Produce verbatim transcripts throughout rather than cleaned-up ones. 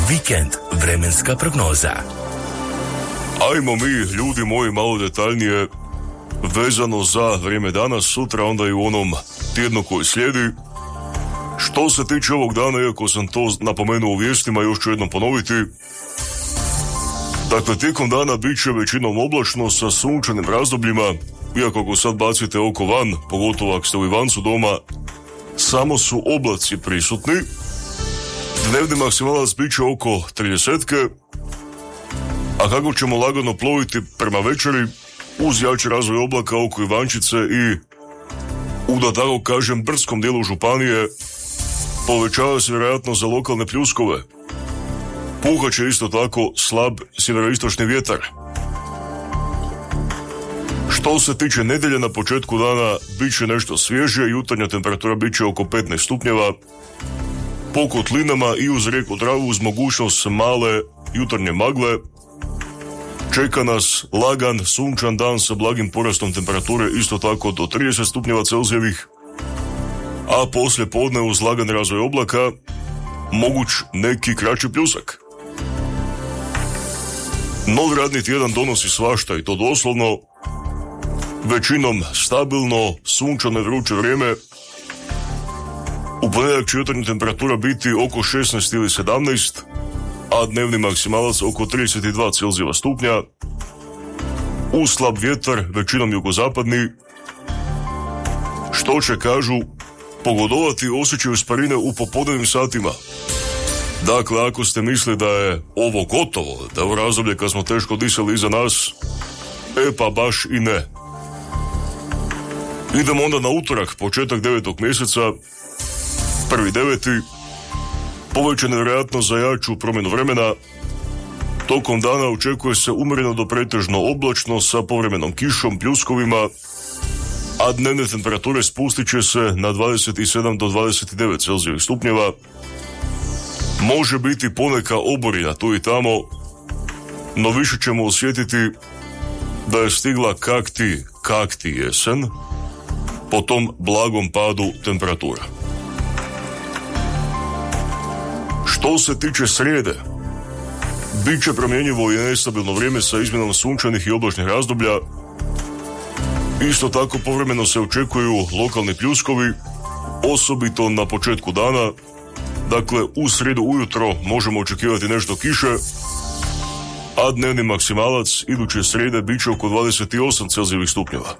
Vikend vremenska prognoza. Ajmo mi, ljudi moji, malo detaljnije vezano za vrijeme danas, sutra, onda i u onom tjednu koji slijedi. Što se tiče ovog dana, iako sam to napomenuo u vijestima, još ću jednom ponoviti. Dakle, tijekom dana bit će većinom oblačno sa sunčanim razdobljima, iako ako sad bacite oko van, pogotovo ako ste u Ivancu doma, samo su oblaci prisutni. Dnevni maksimalac bit će oko tridesetke, a kako ćemo lagano ploviti prema večeri, uz jači razvoj oblaka oko Ivančice i u, da tako kažem, brdskom dijelu županije, povećava se vjerojatno za lokalne pljuskove. Puhat će isto tako slab sjeveroistočni vjetar. Što se tiče nedjelje, na početku dana bit će nešto svježije, jutarnja temperatura bit će oko petnaest stupnjeva, po kotlinama i uz rijeku Dravu uz mogućnost male jutarnje magle. Čeka nas lagan, sunčan dan sa blagim porastom temperature, isto tako do trideset stupnjeva Celzijevih, a poslije podne uz lagan razvoj oblaka moguć neki kraći pljusak. Novi radni tjedan donosi svašta, i to doslovno. Većinom stabilno, sunčano i vruće vrijeme. U ponedjeljak će jutarnja temperatura biti oko šesnaest ili sedamnaest, a dnevni maksimalac oko trideset dva Celzijeva stupnja. Uz slab vjetar, većinom jugozapadni, što će, kažu, pogodovati osjećaju sparine u popodnevnim satima. Dakle, ako ste mislili da je ovo gotovo, da je ovo razdoblje kad smo teško disali iza nas, e pa baš i ne. Idemo onda na utorak, početak devetog mjeseca, prvi deveti, povećana vjerojatnost za jaču promjenu vremena. Tokom dana očekuje se umjereno do pretežno oblačno sa povremenom kišom, pljuskovima, a dnevne temperature spustit će se na dvadeset sedam do dvadeset devet Celzijevih stupnjeva. Može biti poneka oborina tu i tamo, no više ćemo osjetiti da je stigla kakti, kakti jesen po tom blagom padu temperatura. Što se tiče srijede, bit će promjenjivo i nestabilno vrijeme sa izmjenom sunčanih i oblačnih razdoblja. Isto tako povremeno se očekuju lokalni pljuskovi, osobito na početku dana. Dakle, u srijedu ujutro možemo očekivati nešto kiše, a dnevni maksimalac iduće srijede bit će oko dvadeset osam Celzijevih stupnjeva.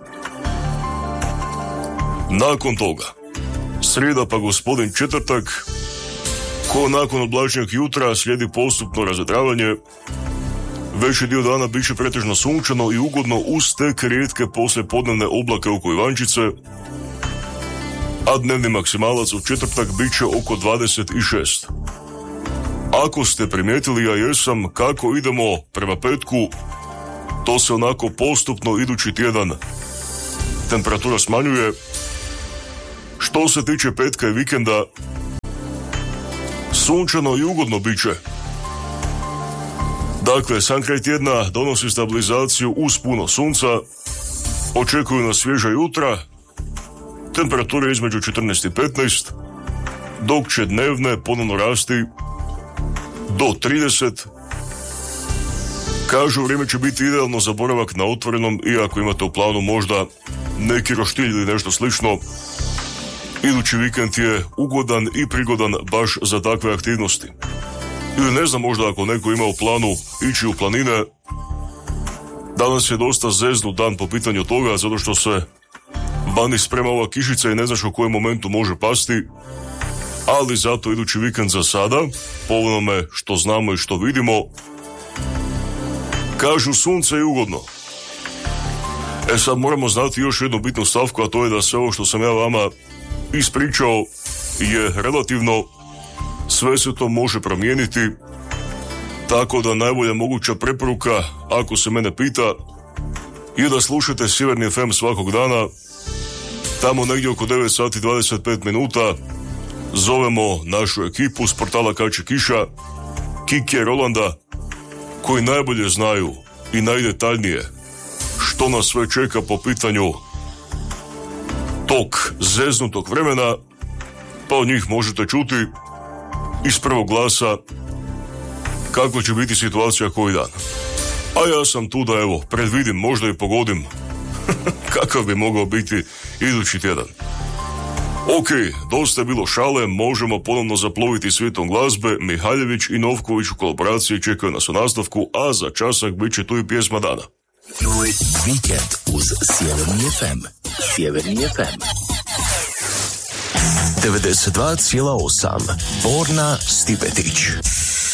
Nakon toga, srijeda pa gospodin četvrtak, ko nakon oblačnjeg jutra slijedi postupno razvedravanje. Veći dio dana bit će pretežno sunčano i ugodno uz tek rijetke poslijepodnevne oblake oko Ivančice, a dnevni maksimalac u četvrtak bit će oko dvadeset šest. Ako ste primijetili, ja jesam, kako idemo prema petku, to se onako postupno idući tjedan temperatura smanjuje. Što se tiče petka i vikenda, sunčano i ugodno bit će. Dakle, sam kraj tjedna donosi stabilizaciju uz puno sunca, očekuju nas svježa jutra, temperature između četrnaest i petnaest, dok će dnevne ponovno rasti do trideset. Kažu, vrijeme će biti idealno za boravak na otvorenom, i ako imate u planu možda neki roštilj ili nešto slično, idući vikend je ugodan i prigodan baš za takve aktivnosti. Ili ne znam, možda ako neko ima u planu ići u planine, danas je dosta zeznut dan po pitanju toga, zato što se vani sprema ova kišica i ne znaš u kojem momentu može pasti, ali zato idući vikend za sada, po onome što znamo i što vidimo, kažu sunce i ugodno. E sad moramo znati još jednu bitnu stavku, a to je da sve ovo što sam ja vama ispričao je relativno, sve se to može promijeniti, tako da najbolja moguća preporuka, ako se mene pita, je da slušate Sjeverni ef em svakog dana, tamo negdje oko devet sati i dvadeset pet minuta zovemo našu ekipu s portala Kače Kiša, Kike, Rolanda, koji najbolje znaju i najdetaljnije što nas sve čeka po pitanju tog zeznutog vremena, pa od njih možete čuti iz prvog glasa kako će biti situacija koji dan. A ja sam tu da, evo, predvidim, možda i pogodim kakav bi mogao biti idući tjedan. Ok, dosta je bilo šale, možemo ponovno zaploviti svijetom glazbe. Mihaljević i Novković u kolaboraciji čekaju nas u nastavku, a za časak bit će tu i pjesma dana. Vikend uz Sjeverni ef em. Sjeverni ef em. devedeset dva zarez osam. Borna Stipetić.